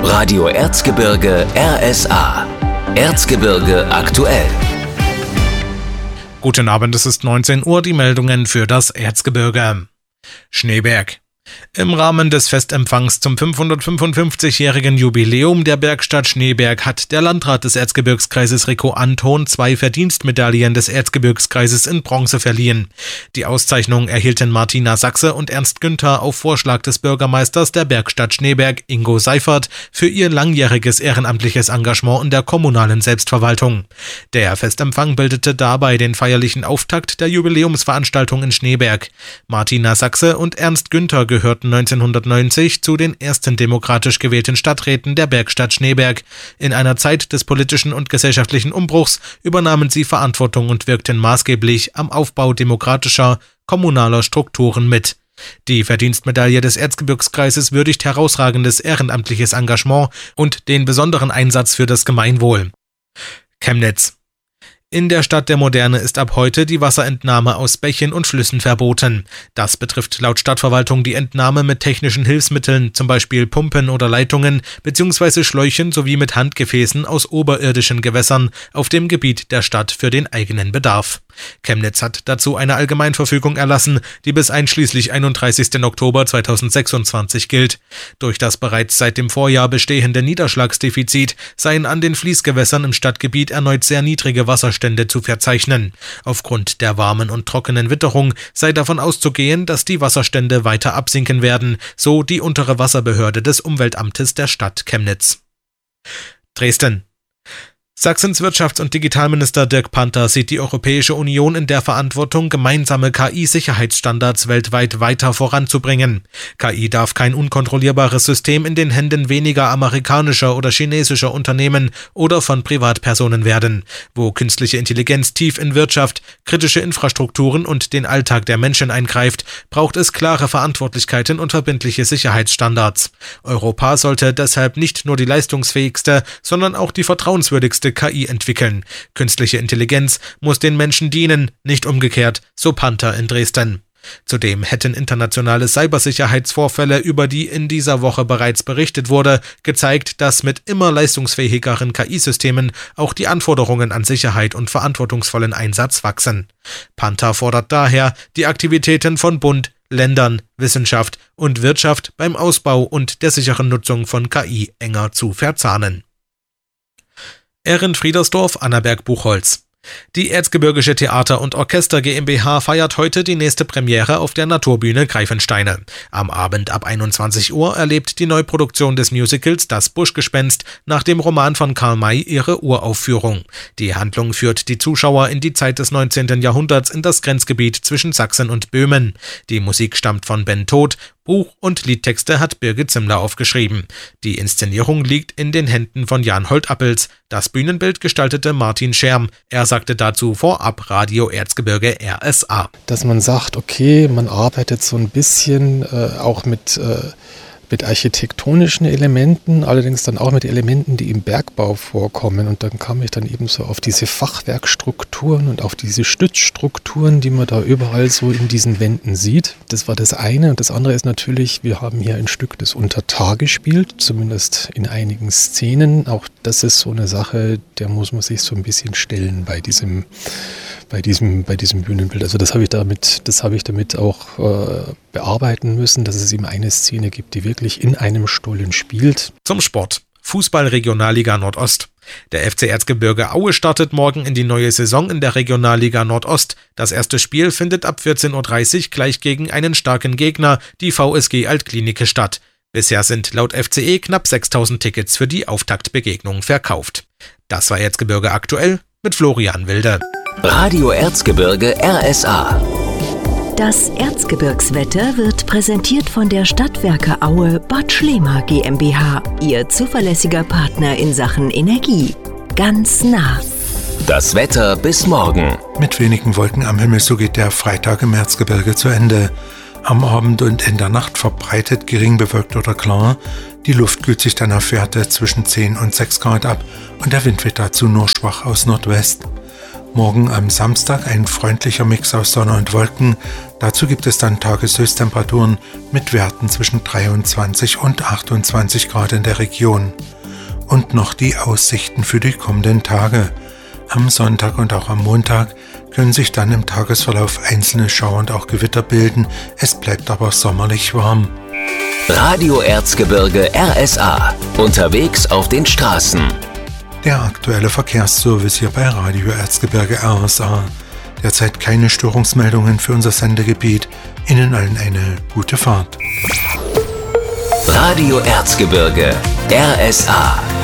Radio Erzgebirge RSA. Erzgebirge aktuell. Guten Abend, es ist 19 Uhr, die Meldungen für das Erzgebirge. Schneeberg. Im Rahmen des Festempfangs zum 555-jährigen Jubiläum der Bergstadt Schneeberg hat der Landrat des Erzgebirgskreises Rico Anton 2 Verdienstmedaillen des Erzgebirgskreises in Bronze verliehen. Die Auszeichnung erhielten Martina Sachse und Ernst Günther auf Vorschlag des Bürgermeisters der Bergstadt Schneeberg, Ingo Seifert, für ihr langjähriges ehrenamtliches Engagement in der kommunalen Selbstverwaltung. Der Festempfang bildete dabei den feierlichen Auftakt der Jubiläumsveranstaltung in Schneeberg. Martina Sachse und Ernst Günther gehörten 1990 zu den ersten demokratisch gewählten Stadträten der Bergstadt Schneeberg. In einer Zeit des politischen und gesellschaftlichen Umbruchs übernahmen sie Verantwortung und wirkten maßgeblich am Aufbau demokratischer, kommunaler Strukturen mit. Die Verdienstmedaille des Erzgebirgskreises würdigt herausragendes ehrenamtliches Engagement und den besonderen Einsatz für das Gemeinwohl. Chemnitz. In der Stadt der Moderne ist ab heute die Wasserentnahme aus Bächen und Flüssen verboten. Das betrifft laut Stadtverwaltung die Entnahme mit technischen Hilfsmitteln, zum Beispiel Pumpen oder Leitungen bzw. Schläuchen sowie mit Handgefäßen aus oberirdischen Gewässern auf dem Gebiet der Stadt für den eigenen Bedarf. Chemnitz hat dazu eine Allgemeinverfügung erlassen, die bis einschließlich 31. Oktober 2026 gilt. Durch das bereits seit dem Vorjahr bestehende Niederschlagsdefizit seien an den Fließgewässern im Stadtgebiet erneut sehr niedrige Wasserstände zu verzeichnen. Aufgrund der warmen und trockenen Witterung sei davon auszugehen, dass die Wasserstände weiter absinken werden, so die untere Wasserbehörde des Umweltamtes der Stadt Chemnitz. Dresden. Sachsens Wirtschafts- und Digitalminister Dirk Panther sieht die Europäische Union in der Verantwortung, gemeinsame KI-Sicherheitsstandards weltweit weiter voranzubringen. KI darf kein unkontrollierbares System in den Händen weniger amerikanischer oder chinesischer Unternehmen oder von Privatpersonen werden. Wo künstliche Intelligenz tief in Wirtschaft, kritische Infrastrukturen und den Alltag der Menschen eingreift, braucht es klare Verantwortlichkeiten und verbindliche Sicherheitsstandards. Europa sollte deshalb nicht nur die leistungsfähigste, sondern auch die vertrauenswürdigste KI entwickeln. Künstliche Intelligenz muss den Menschen dienen, nicht umgekehrt, so Panther in Dresden. Zudem hätten internationale Cybersicherheitsvorfälle, über die in dieser Woche bereits berichtet wurde, gezeigt, dass mit immer leistungsfähigeren KI-Systemen auch die Anforderungen an Sicherheit und verantwortungsvollen Einsatz wachsen. Panther fordert daher, die Aktivitäten von Bund, Ländern, Wissenschaft und Wirtschaft beim Ausbau und der sicheren Nutzung von KI enger zu verzahnen. Ehrenfriedersdorf, Annaberg-Buchholz. Die Erzgebirgische Theater- und Orchester GmbH feiert heute die nächste Premiere auf der Naturbühne Greifensteine. Am Abend ab 21 Uhr erlebt die Neuproduktion des Musicals Das Buschgespenst nach dem Roman von Karl May ihre Uraufführung. Die Handlung führt die Zuschauer in die Zeit des 19. Jahrhunderts in das Grenzgebiet zwischen Sachsen und Böhmen. Die Musik stammt von Ben Todt. Buch- und Liedtexte hat Birgit Zimmler aufgeschrieben. Die Inszenierung liegt in den Händen von Jan Holtappels. Das Bühnenbild gestaltete Martin Scherm. Er sagte dazu vorab Radio Erzgebirge RSA. Dass man sagt, okay, man arbeitet so ein bisschen auch mit architektonischen Elementen, allerdings dann auch mit Elementen, die im Bergbau vorkommen. Und dann kam ich dann eben so auf diese Fachwerkstrukturen und auf diese Stützstrukturen, die man da überall so in diesen Wänden sieht. Das war das eine. Und das andere ist natürlich, wir haben hier ein Stück, das unter Tage spielt, zumindest in einigen Szenen. Auch das ist so eine Sache, der muss man sich so ein bisschen stellen bei diesem Bühnenbild. Also das habe ich damit auch bearbeiten müssen, dass es eben eine Szene gibt, die wirklich in einem Stollen spielt. Zum Sport. Fußball-Regionalliga Nordost. Der FC Erzgebirge Aue startet morgen in die neue Saison in der Regionalliga Nordost. Das erste Spiel findet ab 14.30 Uhr gleich gegen einen starken Gegner, die VSG Altklinike, statt. Bisher sind laut FCE knapp 6.000 Tickets für die Auftaktbegegnung verkauft. Das war Erzgebirge aktuell mit Florian Wilde. Radio Erzgebirge RSA. Das Erzgebirgswetter wird präsentiert von der Stadtwerke Aue Bad Schlema GmbH, Ihr zuverlässiger Partner in Sachen Energie. Ganz nah. Das Wetter bis morgen. Mit wenigen Wolken am Himmel, so geht der Freitag im Erzgebirge zu Ende. Am Abend und in der Nacht verbreitet gering bewölkt oder klar. Die Luft kühlt sich dann auf Werte zwischen 10 und 6 Grad ab und der Wind wird dazu nur schwach aus Nordwest. Morgen am Samstag ein freundlicher Mix aus Sonne und Wolken. Dazu gibt es dann Tageshöchsttemperaturen mit Werten zwischen 23 und 28 Grad in der Region. Und noch die Aussichten für die kommenden Tage. Am Sonntag und auch am Montag können sich dann im Tagesverlauf einzelne Schauer und auch Gewitter bilden. Es bleibt aber sommerlich warm. Radio Erzgebirge RSA. Unterwegs auf den Straßen. Der aktuelle Verkehrsservice hier bei Radio Erzgebirge RSA. Derzeit keine Störungsmeldungen für unser Sendegebiet. Ihnen allen eine gute Fahrt. Radio Erzgebirge RSA.